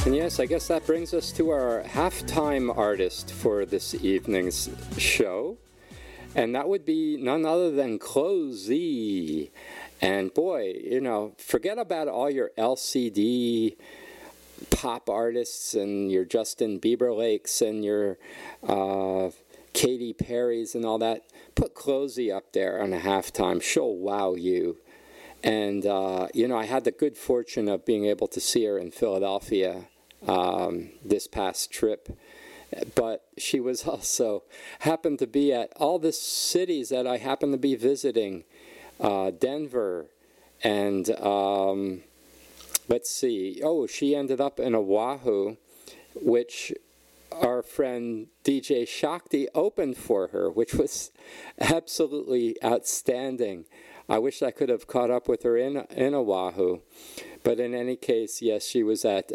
And yes, I guess that brings us to our halftime artist for this evening's show. And that would be none other than Closey. And boy, you know, forget about all your LCD pop artists and your Justin Bieberlakes and your Katy Perry's and all that. Put Closey up there on a halftime. She'll wow you. And, you know, I had the good fortune of being able to see her in Philadelphia this past trip. But she was also happened to be at all the cities that I happened to be visiting. Denver and let's see. Oh, she ended up in Oahu, which our friend DJ Shakti opened for her, which was absolutely outstanding. I wish I could have caught up with her in Oahu. But in any case, yes, she was at...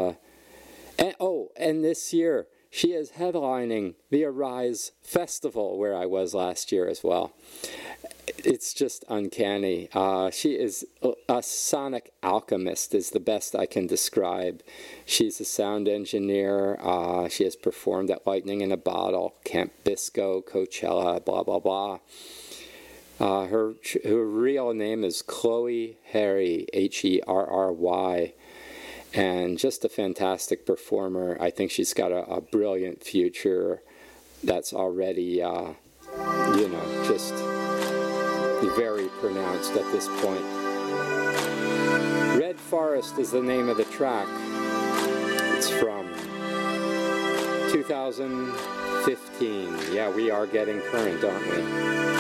and this year, she is headlining the Arise Festival, where I was last year as well. It's just uncanny. She is a sonic alchemist is the best I can describe. She's a sound engineer. She has performed at Lightning in a Bottle, Camp Bisco, Coachella, blah, blah, blah. Her real name is Chloe Herry, Herry, and just a fantastic performer. I think she's got a brilliant future that's already, just very pronounced at this point. Red Forest is the name of the track. It's from 2015. Yeah, we are getting current, aren't we?